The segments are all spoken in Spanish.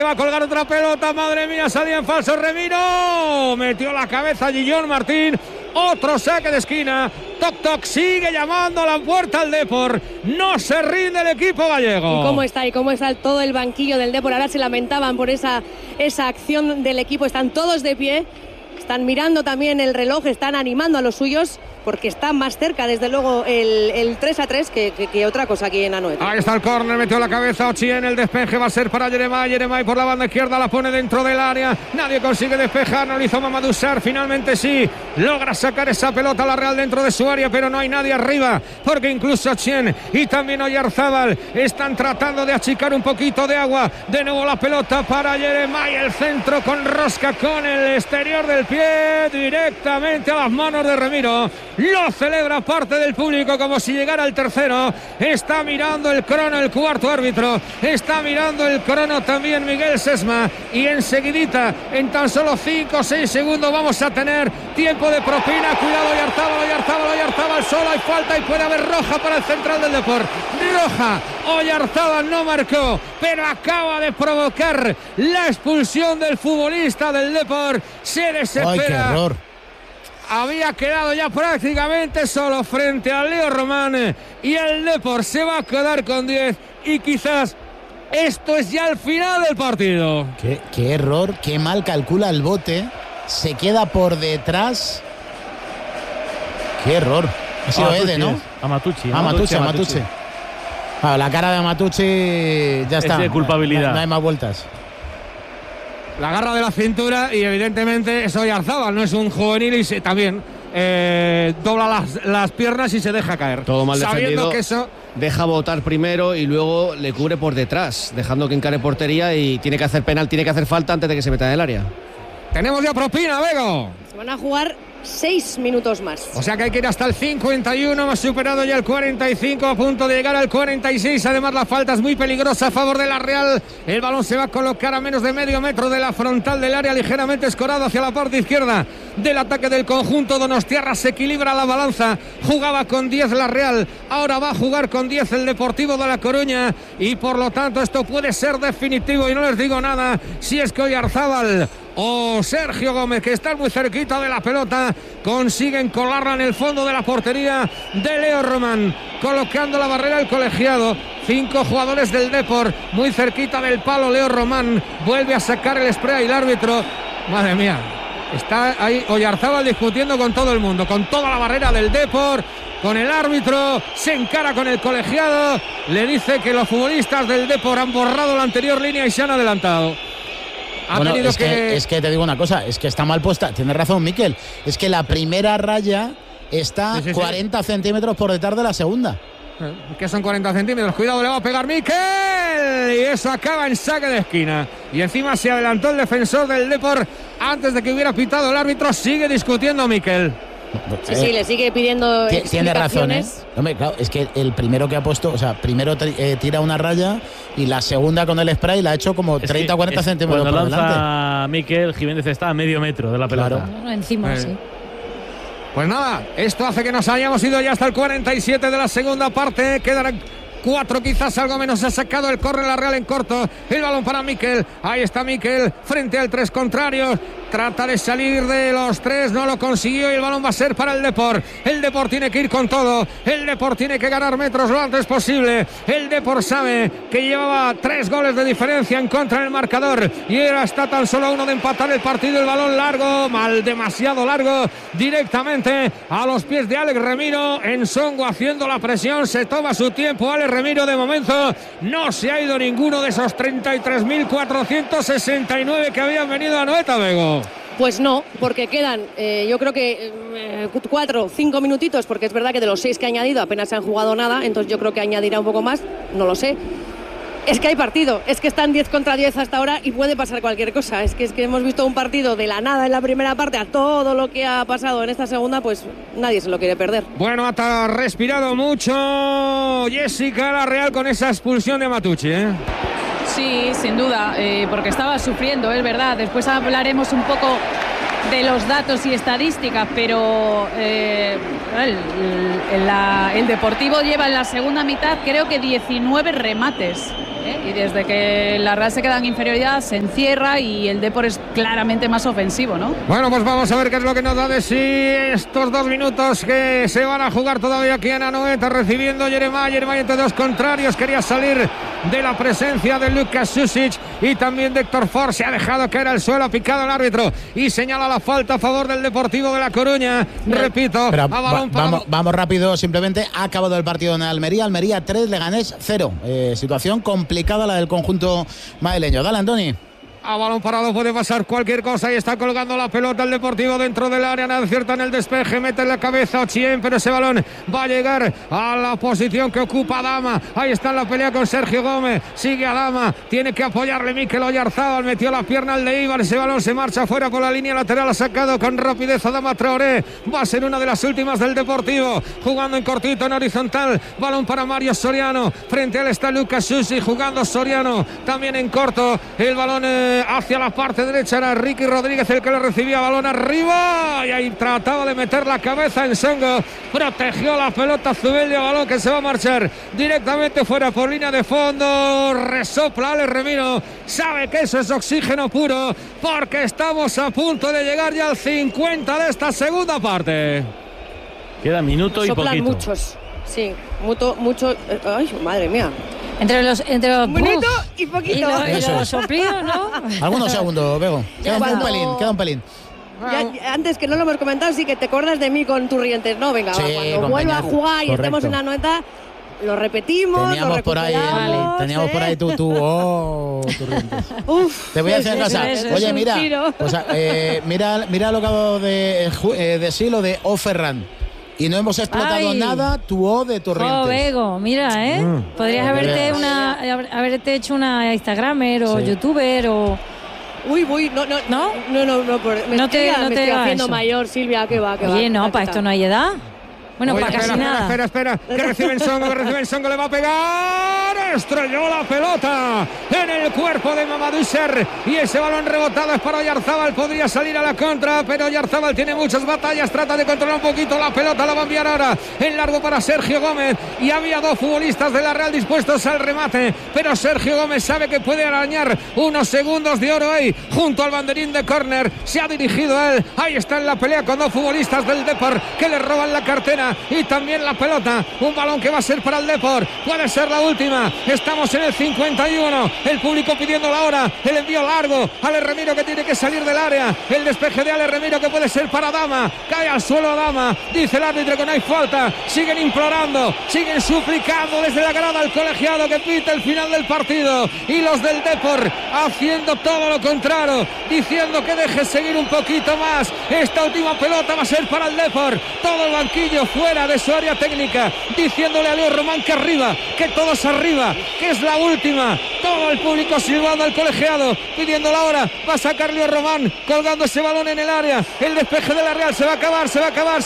Va a colgar otra pelota, madre mía, salía en falso Remiro, metió la cabeza Guillón Martín, otro saque de esquina. Toc Toc sigue llamando a la puerta al Depor, no se rinde el equipo gallego. ¿Y cómo está todo el banquillo del Depor? Ahora se lamentaban por esa acción del equipo, están todos de pie, están mirando también el reloj, están animando a los suyos, porque está más cerca, desde luego, el 3-3 que otra cosa aquí en Anoeta. Ahí está el córner, metió la cabeza Ochien, el despeje va a ser para Yeremay por la banda izquierda, la pone dentro del área, nadie consigue despejar, no lo hizo Mamadou Sarr, finalmente sí, logra sacar esa pelota a la Real dentro de su área, pero no hay nadie arriba, porque incluso Ochien y también Oyarzábal están tratando de achicar un poquito de agua. De nuevo la pelota para Yeremay, el centro con rosca con el exterior del pie, directamente a las manos de Remiro. Lo celebra parte del público como si llegara el tercero. Está mirando el crono el cuarto árbitro. Está mirando el crono también Miguel Sesma. Y enseguidita, en tan solo 5 o 6 segundos, vamos a tener tiempo de propina. Cuidado, Oyarzábal solo. Hay falta y puede haber roja para el central del Depor. Roja. Oyarzábal no marcó, pero acaba de provocar la expulsión del futbolista del Depor. Se desespera. ¡Ay, qué error! Había quedado ya prácticamente solo frente a Leo Román y el Depor se va a quedar con 10 y quizás esto es ya el final del partido. Qué error, qué mal calcula el bote, se queda por detrás. Qué error. Ha sido Ede, ¿no? Amatucci. La cara de Amatucci ya está. Es de culpabilidad. No hay más vueltas. La agarra de la cintura y evidentemente es Oyarzábal, no es un juvenil y también dobla las piernas y se deja caer. Todo mal sabiendo defendido, que eso deja botar primero y luego le cubre por detrás, dejando que encare portería y tiene que hacer penal, tiene que hacer falta antes de que se meta en el área. tenemos ya propina, Bego. Se van a jugar 6 minutos más. O sea que hay que ir hasta el 51, hemos superado ya el 45, a punto de llegar al 46. Además la falta es muy peligrosa a favor de la Real. El balón se va a colocar a menos de medio metro de la frontal del área, ligeramente escorado hacia la parte izquierda del ataque del conjunto donostiarra. Se equilibra la balanza, jugaba con 10 la Real, ahora va a jugar con 10 el Deportivo de La Coruña y por lo tanto esto puede ser definitivo y no les digo nada si es que Oyarzábal o Sergio Gómez, que están muy cerquita de la pelota, consiguen colarla en el fondo de la portería de Leo Román, colocando la barrera el colegiado. 5 jugadores del Depor muy cerquita del palo. Leo Román vuelve a sacar el spray y el árbitro, madre mía, está ahí Oyarzábal discutiendo con todo el mundo, con toda la barrera del Depor, con el árbitro, se encara con el colegiado, le dice que los futbolistas del Depor han borrado la anterior línea y se han adelantado. Bueno, es que te digo una cosa, es que está mal puesta, tienes razón Miquel, es que la primera raya está 40 centímetros por detrás de la segunda. Que son 40 centímetros, cuidado, le va a pegar Miquel y eso acaba en saque de esquina y encima se adelantó el defensor del Depor antes de que hubiera pitado el árbitro. Sigue discutiendo Miquel. Sí, le sigue pidiendo tiene razón, ¿eh? explicaciones. Hombre, claro, es que el primero que ha puesto, o sea, primero tira una raya y la segunda con el spray la ha hecho como 30 o 40 centímetros por delante. Cuando lanza Miquel, Jiménez está a medio metro de la pelota. Claro. Encima, sí. Pues nada, esto hace que nos hayamos ido ya hasta el 47 de la segunda parte. Quedarán 4, quizás algo menos. Ha sacado el córner la Real en corto. El balón para Miquel. Ahí está Miquel frente al 3 contrario. Trata de salir de los 3, no lo consiguió y el balón va a ser para el Depor. El Depor tiene que ir con todo. El Depor tiene que ganar metros lo antes posible. El Depor sabe que llevaba 3 goles de diferencia en contra del marcador y ahora está tan solo a 1 de empatar el partido. El balón largo, demasiado largo, directamente a los pies de Alex Remiro. Ensongo haciendo la presión, se toma su tiempo Alex Remiro. De momento no se ha ido ninguno de esos 33.469 que habían venido a Anoeta, Bego. Pues no, porque quedan yo creo que 4 o 5 minutitos, porque es verdad que de los 6 que ha añadido apenas se han jugado nada, entonces yo creo que añadirá un poco más, no lo sé. Es que hay partido, es que están 10 contra 10 hasta ahora y puede pasar cualquier cosa. Es que hemos visto un partido de la nada en la primera parte a todo lo que ha pasado en esta segunda, pues nadie se lo quiere perder. Bueno, ha respirado mucho Jessica la Real con esa expulsión de Amatucci, ¿eh? Sí, sin duda, porque estaba sufriendo, es verdad. Después hablaremos un poco de los datos y estadísticas, pero el Deportivo lleva en la segunda mitad creo que 19 remates. Y desde que la Real se queda en inferioridad, se encierra y el Depor es claramente más ofensivo, ¿no? Bueno, pues vamos a ver qué es lo que nos da de sí estos 2 minutos que se van a jugar todavía aquí en Anoeta, recibiendo Jeremiah entre dos contrarios. Quería salir de la presencia de Luka Susic y también de Héctor Ford. Se ha dejado caer al suelo, ha picado el árbitro y señala la falta a favor del Deportivo de La Coruña. Repito, pero vamos rápido, simplemente ha acabado el partido en Almería 3, Leganés 0. Situación complicada la del conjunto madrileño. Dale, Antoni. A balón parado puede pasar cualquier cosa y está colgando la pelota el Deportivo dentro del área, no acierta en el despeje, mete en la cabeza Ochien, pero ese balón va a llegar a la posición que ocupa Adama. Ahí está en la pelea con Sergio Gómez, sigue Adama, tiene que apoyarle Mikel Oyarzábal, metió la pierna al de Ibar, ese balón se marcha fuera por la línea lateral, ha sacado con rapidez Adama Traoré, va a ser una de las últimas del Deportivo, jugando en cortito, en horizontal, balón para Mario Soriano, frente a él está Lucas Susi, jugando Soriano, también en corto, el balón hacia la parte derecha, era Ricky Rodríguez el que lo recibía, balón arriba y ahí trataba de meter la cabeza en Songo, protegió la pelota Zubeldia, balón que se va a marchar directamente fuera por línea de fondo, resopla Ale Remiro, sabe que eso es oxígeno puro porque estamos a punto de llegar ya al 50 de esta segunda parte. Queda minuto y poquito. Muchos, sí, mucho, ay, madre mía. Entre los bonito y poquito. Y los soplidos, ¿no? Algunos segundos, Bego. Queda un pelín. Ya, antes que no lo hemos comentado, sí que te acuerdas de mí con Turrientes, ¿no? Venga, sí, cuando vuelva a jugar y correcto. Estemos en la Anoeta, lo repetimos, teníamos por ahí tu Turrientes. Uf, te voy a hacer casa. Oye, mira, mira lo que acabo de decir, lo de O'Ferran. Y no hemos explotado nada tu O de Torrentes. Bego, mira, podrías haberte hecho una Instagramer o YouTuber o... Uy, no, me estoy haciendo mayor, Silvia, que va. Oye, no, para esto no hay edad. Bueno, oye, para casi nada. Espera, que recibe el Songo, le va a pegar, estrelló la pelota en el cuerpo de Mamadou Ser y ese balón rebotado es para Oyarzábal, podría salir a la contra, pero Oyarzábal tiene muchas batallas, trata de controlar un poquito la pelota, la va a enviar ahora en largo para Sergio Gómez y había 2 futbolistas de la Real dispuestos al remate, pero Sergio Gómez sabe que puede arañar unos segundos de oro ahí, junto al banderín de córner, se ha dirigido a él, ahí está en la pelea con 2 futbolistas del Depor que le roban la cartera y también la pelota, un balón que va a ser para el Depor, puede ser la última, estamos en el 51, el público pidiendo la hora, el envío largo, Ale Remiro que tiene que salir del área, el despeje de Ale Remiro que puede ser para Adama, cae al suelo Adama, dice el árbitro que no hay falta, siguen implorando, siguen suplicando desde la grada al colegiado que pite el final del partido y los del Depor haciendo todo lo contrario, diciendo que deje seguir un poquito más, esta última pelota va a ser para el Depor, todo el banquillo fuera de su área técnica, diciéndole a Leo Román que arriba, que todos arriba, que es la última, todo el público silbando al colegiado, pidiendo la hora, va a sacar Leo Román, colgando ese balón en el área, el despeje de la Real, se va a acabar, se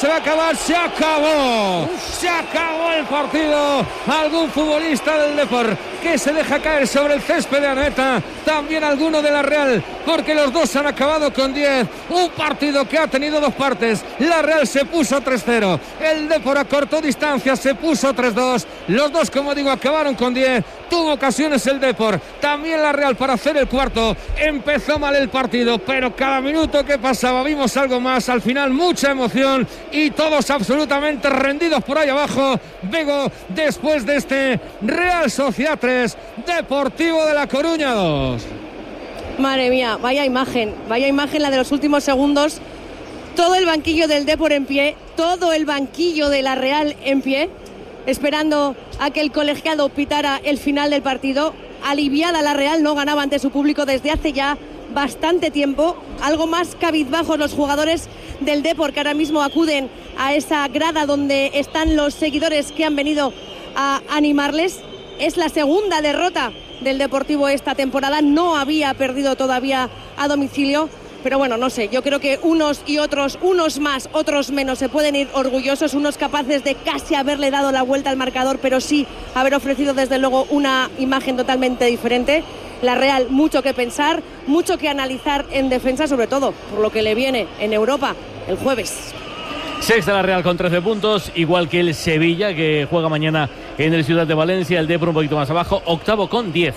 acabó el partido, algún futbolista del Depor que se deja caer sobre el césped de Anoeta, también alguno de la Real, porque los dos han acabado con 10, un partido que ha tenido 2 partes, la Real se puso 3-0, el Depor a corto distancia se puso 3-2, los dos como digo acabaron con 10, tuvo ocasiones el Depor, también la Real para hacer el cuarto, empezó mal el partido, pero cada minuto que pasaba vimos algo más, al final mucha emoción y todos absolutamente rendidos por ahí abajo. Bego, después de este Real Sociedad 3, Deportivo de La Coruña 2. Madre mía, vaya imagen la de los últimos segundos, todo el banquillo del Depor en pie, todo el banquillo de la Real en pie, esperando a que el colegiado pitara el final del partido. Aliviada la Real, no ganaba ante su público desde hace ya bastante tiempo, algo más cabizbajos los jugadores del Depor que ahora mismo acuden a esa grada donde están los seguidores que han venido a animarles. Es la segunda derrota del Deportivo esta temporada, no había perdido todavía a domicilio, pero bueno, no sé, yo creo que unos y otros, unos más, otros menos, se pueden ir orgullosos, unos capaces de casi haberle dado la vuelta al marcador, pero sí haber ofrecido desde luego una imagen totalmente diferente. La Real, mucho que pensar, mucho que analizar en defensa, sobre todo por lo que le viene en Europa el jueves. Sexta la Real con 13 puntos, igual que el Sevilla, que juega mañana en el Ciudad de Valencia. El Depor un poquito más abajo, octavo con 10.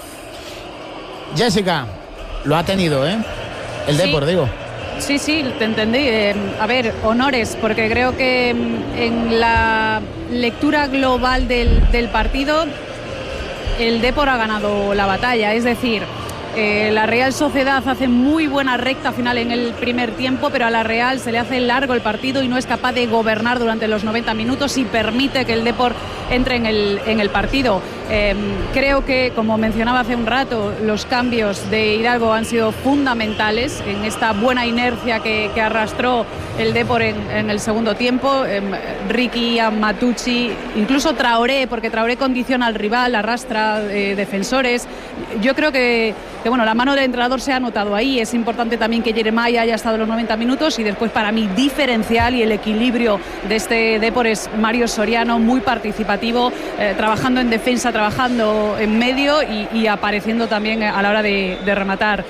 Jessica, lo ha tenido, el Depor, digo. Sí, te entendí. A ver, honores, porque creo que en la lectura global del partido el Depor ha ganado la batalla. Es decir, la Real Sociedad hace muy buena recta final en el primer tiempo, pero a la Real se le hace largo el partido y no es capaz de gobernar durante los 90 minutos y permite que el Depor entre en el partido. Creo que, como mencionaba hace un rato, los cambios de Hidalgo han sido fundamentales en esta buena inercia que arrastró el Depor en el segundo tiempo. Ricky, Matucci, incluso Traoré, porque Traoré condiciona al rival, arrastra defensores. Yo creo que bueno, la mano del entrenador se ha notado ahí. Es importante también que Jeremiah haya estado los 90 minutos y después, para mí, diferencial y el equilibrio de este Depor es Mario Soriano, muy participativo, trabajando en defensa, trabajando en medio y apareciendo también a la hora de rematar.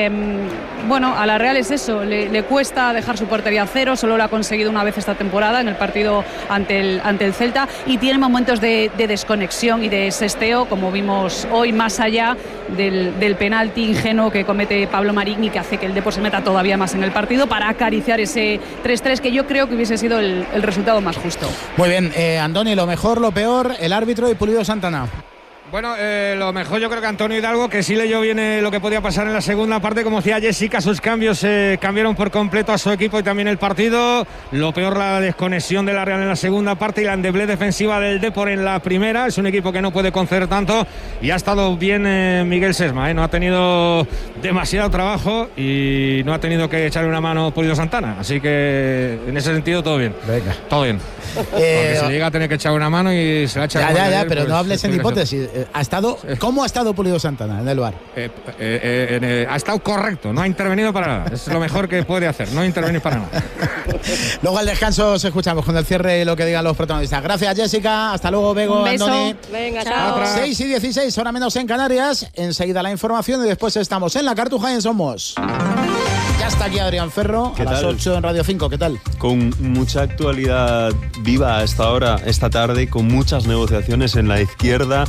Bueno, a la Real es eso, le cuesta dejar su portería a cero, solo lo ha conseguido una vez esta temporada en el partido ante el Celta, y tiene momentos de desconexión y de sesteo, como vimos hoy, más allá del penalti ingenuo que comete Pablo Marín y que hace que el Depor se meta todavía más en el partido para acariciar ese 3-3 que yo creo que hubiese sido el resultado más justo. Muy bien, Andoni, lo mejor, lo peor, el árbitro y Pulido Santana. Bueno, lo mejor yo creo que Antonio Hidalgo, que sí leyó bien lo que podía pasar en la segunda parte. Como decía Jessica, sus cambios cambiaron por completo a su equipo y también el partido. Lo peor, la desconexión de la Real en la segunda parte y la endeblez defensiva del Depor en la primera. Es un equipo que no puede conceder tanto y ha estado bien Miguel Sesma, no ha tenido demasiado trabajo y no ha tenido que echarle una mano Pulido Santana. Así que en ese sentido todo bien. Venga. Todo bien. Porque se llega a tener que echar una mano y se la echa. Ya, pero pues, no hables en hipótesis. ¿Cómo ha estado Pulido Santana en el VAR? Ha estado correcto, no ha intervenido para nada. Es lo mejor que puede hacer, no intervenir para nada. Luego al descanso os escuchamos con el cierre y lo que digan los protagonistas. Gracias, Jessica. Hasta luego, Bego, un beso. Andoni. Venga, chao. 6:16, hora menos en Canarias. Enseguida la información y después estamos en La Cartuja y en Somos. Ya está aquí Adrián Ferro, a las 8 en Radio 5. ¿Qué tal? Con mucha actualidad viva hasta ahora, esta tarde, con muchas negociaciones en la izquierda.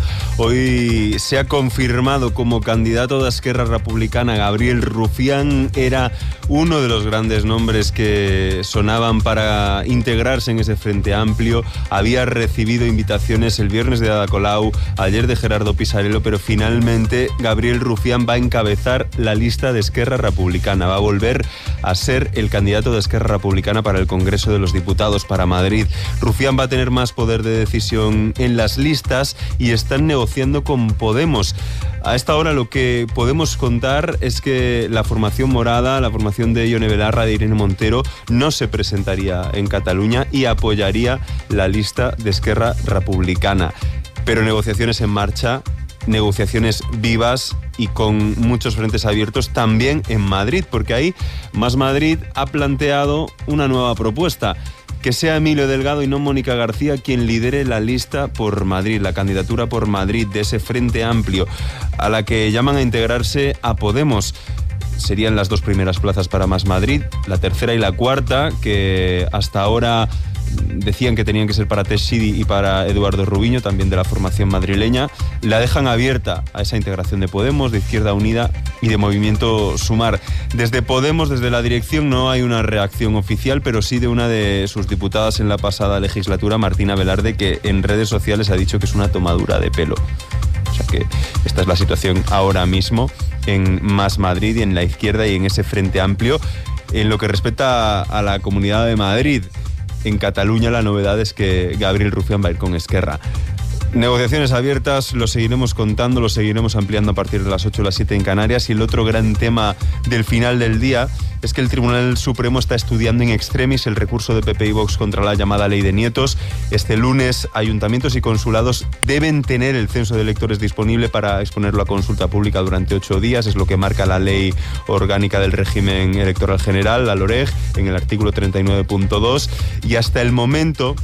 Hoy se ha confirmado como candidato de Esquerra Republicana Gabriel Rufián. Era uno de los grandes nombres que sonaban para integrarse en ese Frente Amplio. Había recibido invitaciones el viernes de Ada Colau, ayer de Gerardo Pisarello, pero finalmente Gabriel Rufián va a encabezar la lista de Esquerra Republicana. Va a volver a ser el candidato de Esquerra Republicana para el Congreso de los Diputados para Madrid. Rufián va a tener más poder de decisión en las listas y están negociando con Podemos. A esta hora lo que podemos contar es que la formación morada, la formación de Ione Belarra, de Irene Montero, no se presentaría en Cataluña y apoyaría la lista de Esquerra Republicana. Pero negociaciones en marcha, negociaciones vivas y con muchos frentes abiertos también en Madrid, porque ahí Más Madrid ha planteado una nueva propuesta: que sea Emilio Delgado y no Mónica García quien lidere la lista por Madrid, la candidatura por Madrid de ese Frente Amplio, a la que llaman a integrarse a Podemos. Serían las dos primeras plazas para Más Madrid, la tercera y la cuarta, que hasta ahora decían que tenían que ser para Teixidi y para Eduardo Rubiño, también de la formación madrileña. La dejan abierta a esa integración de Podemos, de Izquierda Unida y de Movimiento Sumar. Desde Podemos, desde la dirección, no hay una reacción oficial, pero sí de una de sus diputadas en la pasada legislatura, Martina Velarde, que en redes sociales ha dicho que es una tomadura de pelo. O sea que esta es la situación ahora mismo en Más Madrid y en la izquierda y en ese Frente Amplio. En lo que respecta a la Comunidad de Madrid, en Cataluña la novedad es que Gabriel Rufián va a ir con Esquerra. Negociaciones abiertas, lo seguiremos contando, lo seguiremos ampliando a partir de las 8 o las 7 en Canarias. Y el otro gran tema del final del día es que el Tribunal Supremo está estudiando in extremis el recurso de PP y Vox contra la llamada Ley de Nietos. Este lunes, ayuntamientos y consulados deben tener el censo de electores disponible para exponerlo a consulta pública durante 8 días. Es lo que marca la Ley Orgánica del Régimen Electoral General, la LOREG, en el artículo 39.2. Y hasta el momento,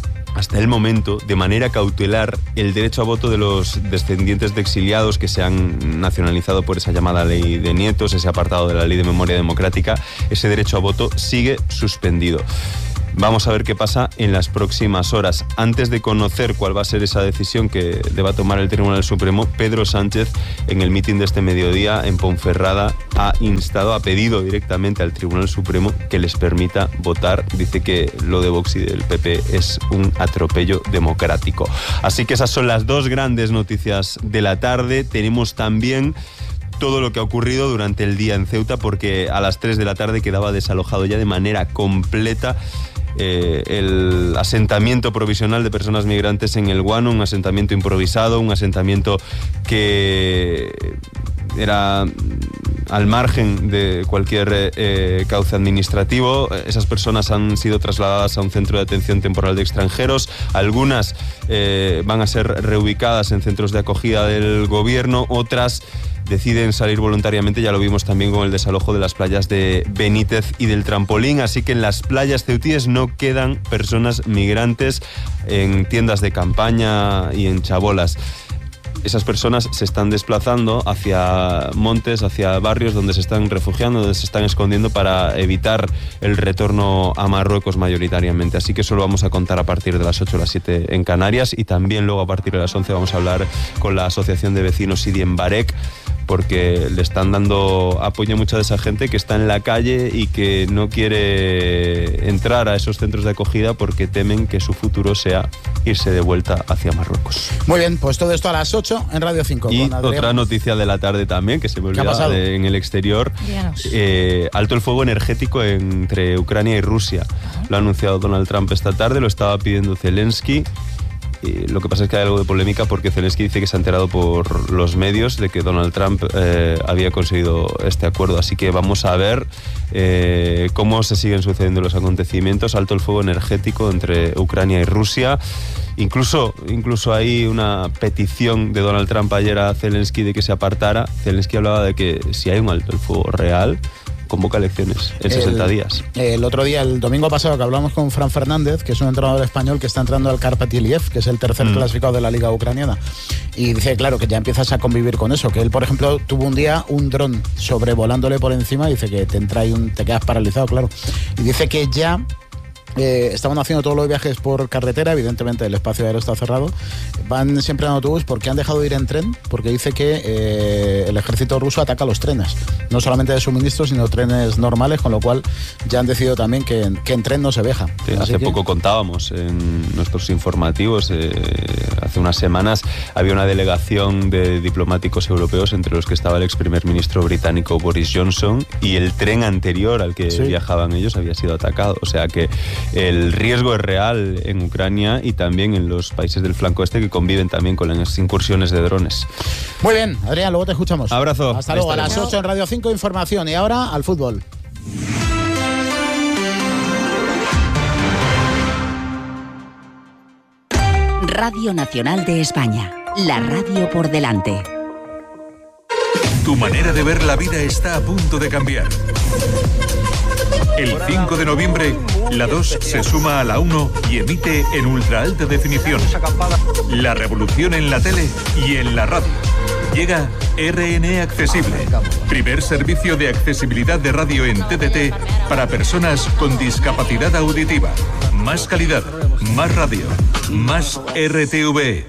de manera cautelar, el derecho a voto de los descendientes de exiliados que se han nacionalizado por esa llamada Ley de Nietos, ese apartado de la Ley de Memoria Democrática, ese derecho a voto sigue suspendido. Vamos a ver qué pasa en las próximas horas. Antes de conocer cuál va a ser esa decisión que deba tomar el Tribunal Supremo, Pedro Sánchez, en el mitin de este mediodía en Ponferrada, ha pedido directamente al Tribunal Supremo que les permita votar. Dice que lo de Vox y del PP es un atropello democrático. Así que esas son las dos grandes noticias de la tarde. Tenemos también todo lo que ha ocurrido durante el día en Ceuta, porque a las 3 de la tarde quedaba desalojado ya de manera completa el asentamiento provisional de personas migrantes en el Guano, un asentamiento improvisado, un asentamiento que era al margen de cualquier cauce administrativo. Esas personas han sido trasladadas a un centro de atención temporal de extranjeros. Algunas van a ser reubicadas en centros de acogida del gobierno, otras deciden salir voluntariamente. Ya lo vimos también con el desalojo de las playas de Benítez y del Trampolín. Así que en las playas ceutíes no quedan personas migrantes en tiendas de campaña y en chabolas. Esas personas se están desplazando hacia montes, hacia barrios donde se están refugiando, donde se están escondiendo para evitar el retorno a Marruecos mayoritariamente. Así que eso lo vamos a contar a partir de las 8 o las 7 en Canarias, y también luego a partir de las 11 vamos a hablar con la Asociación de Vecinos Sidi en Barek, porque le están dando apoyo a mucha de esa gente que está en la calle y que no quiere entrar a esos centros de acogida porque temen que su futuro sea irse de vuelta hacia Marruecos. Muy bien, pues todo esto a las 8 en Radio 5. Y otra noticia de la tarde también, que se me olvidaba en el exterior. Alto el fuego energético entre Ucrania y Rusia. Lo ha anunciado Donald Trump esta tarde, lo estaba pidiendo Zelensky. Lo que pasa es que hay algo de polémica porque Zelensky dice que se ha enterado por los medios de que Donald Trump había conseguido este acuerdo. Así que vamos a ver cómo se siguen sucediendo los acontecimientos. Alto el fuego energético entre Ucrania y Rusia. Incluso hay una petición de Donald Trump ayer a Zelensky de que se apartara. Zelensky hablaba de que si hay un alto el fuego real, convoca elecciones en 60 días. El otro día, el domingo pasado, que hablamos con Fran Fernández, que es un entrenador español que está entrando al Karpatyliev, que es el tercer clasificado de la liga ucraniana, y dice, claro, que ya empiezas a convivir con eso, que él, por ejemplo, tuvo un día un dron sobrevolándole por encima, y dice que te quedas paralizado, claro, y dice que ya estaban haciendo todos los viajes por carretera, evidentemente el espacio aéreo está cerrado, van siempre en autobús porque han dejado de ir en tren, porque dice que el ejército ruso ataca los trenes, no solamente de suministros, sino trenes normales, con lo cual ya han decidido también que en tren no se viaja. Sí, hace poco contábamos en nuestros informativos, hace unas semanas había una delegación de diplomáticos europeos, entre los que estaba el ex primer ministro británico Boris Johnson, y el tren anterior al que viajaban ellos había sido atacado, o sea que el riesgo es real en Ucrania y también en los países del flanco este, que conviven también con las incursiones de drones. Muy bien, Adrián, luego te escuchamos. Abrazo. Hasta luego, a las 8 en Radio 5 Información, y ahora al fútbol. Radio Nacional de España, la radio por delante. Tu manera de ver la vida está a punto de cambiar. El 5 de noviembre, la 2 se suma a la 1 y emite en ultra alta definición. La revolución en la tele y en la radio. Llega RN Accesible, primer servicio de accesibilidad de radio en TDT para personas con discapacidad auditiva. Más calidad, más radio, más RTV.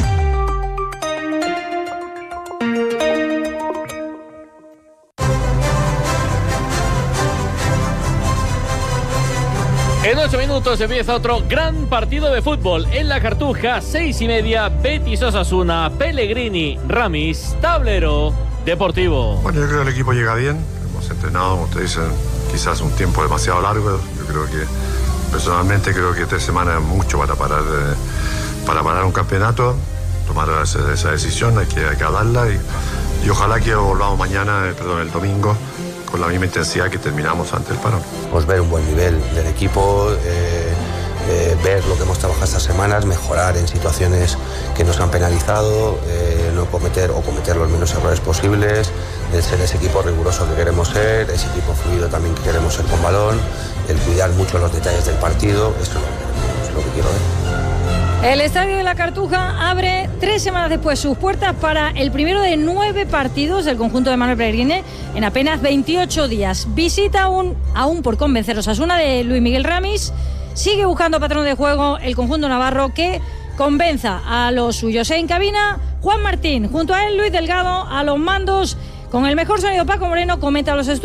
En 8 minutos empieza otro gran partido de fútbol en la Cartuja, 6:30, Betis Osasuna, Pellegrini, Ramis, tablero deportivo. Bueno, yo creo que el equipo llega bien, hemos entrenado, como ustedes dicen, quizás un tiempo demasiado largo. Yo creo que, personalmente, creo que 3 semanas es mucho para parar un campeonato, tomar esa decisión, hay que darla y ojalá que volvamos el domingo, con la misma intensidad que terminamos ante el parón. Pues ver un buen nivel del equipo, ver lo que hemos trabajado estas semanas, mejorar en situaciones que nos han penalizado, no cometer los menos errores posibles, el ser ese equipo riguroso que queremos ser, ese equipo fluido también que queremos ser con balón, el cuidar mucho los detalles del partido. Esto es lo que quiero ver. El Estadio de la Cartuja abre 3 semanas después sus puertas para el primero de 9 partidos del conjunto de Manuel Pellegrini en apenas 28 días. Visita aún por convencer Osasuna de Luis Miguel Ramis, sigue buscando patrón de juego el conjunto navarro que convenza a los suyos. En cabina, Juan Martín, junto a él Luis Delgado, a los mandos, con el mejor sonido Paco Moreno, comenta los estudios.